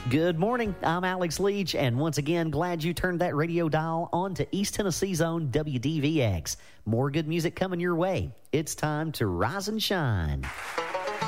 Good morning. I'm Alex Leach, and once again, glad you turned that radio dial on to East Tennessee's own WDVX. More good music coming your way. It's time to rise and shine.